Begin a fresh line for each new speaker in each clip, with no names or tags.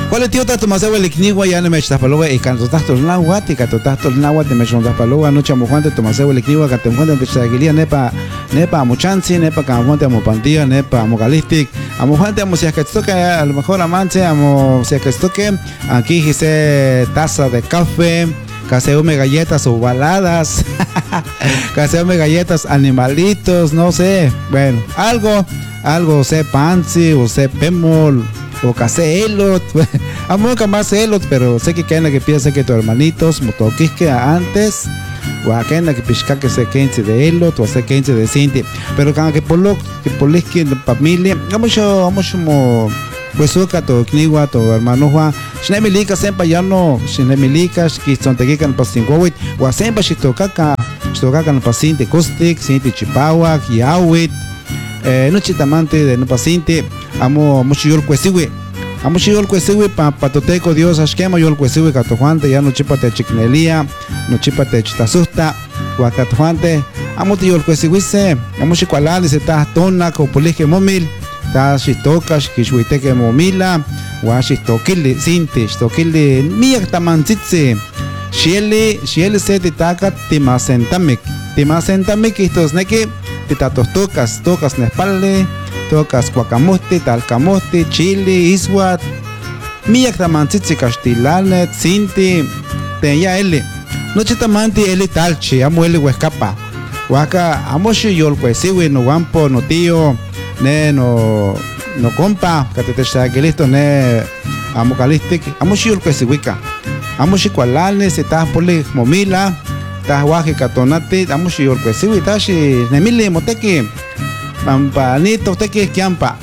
¿Cuál es tío tato más agua elecnigua ya no me echas paloga y canto tato el agua y canto tato el agua te me echas paloga noche amo Juan te tomas agua elecnigua que te Juan te chaguilía nepa amo chansi nepa que amo Juan te amo pantilla nepa amo galistic amo Juan te amo si es que toque a lo mejor amante amo si es que toque aquí hice taza de café caseume galletas o baladas caseume galletas animalitos no sé bueno algo sé pansi o sé pemol o case elot amo que más elot pero sé que queda que piensa que tu hermanitos motoquis que antes o aquella que pisca que se 15 de elot o se 15 de cinti pero cada que por lo que por la familia vamos como pues oca to kniwa to hermano Juan shnemilika sempa ya no shnemilika que son te que can pasingowit o sempa shitoka no paciente costic cinti chipawa kiawit no chitamante de no paciente amo mucho el cuesiwe pa patoteco Dios ashkema yo el cuesiwe catojuante ya no chipate chicnelia no chipate chitasusta guacatojuante amo tío el cuesiwe se amo chicualali se ta tona co polige momil ta shitokas kishwiteke momila wa shitokili sinti shitokili miyak tamantzitzi shieli se titaka timasentamik estos neki titatos tocas nespalde tocas guacamote talcamote chile iswat miyak tamantzitzi castilanet sinti tenya eli noche tamanti eli talchi amo eli huescapa waka amo shiyol kwesiwi no guampo no tío ne no compa que listo ne amo calistic amo shiyol kwesiwika amo shikualane se ta pole momila ta waje katonate amo shiyol kwesiwi ta shi nemile moteki pampa nito teki kiampa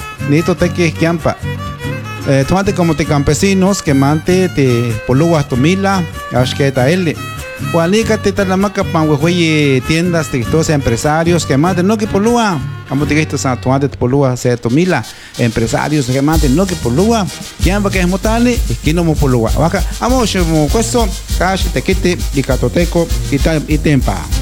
tomate como te campesinos que mante te poluas tomila ashketa ele Juanica te talamaca pan huehueye tiendas de todos empresarios que manden no que polúa amo te esto san tomate polúa se tomila empresarios que manden no que polúa quién va que es motale es que no mo polúa vaca amo shemo queso cash te quite y catoteco y tempa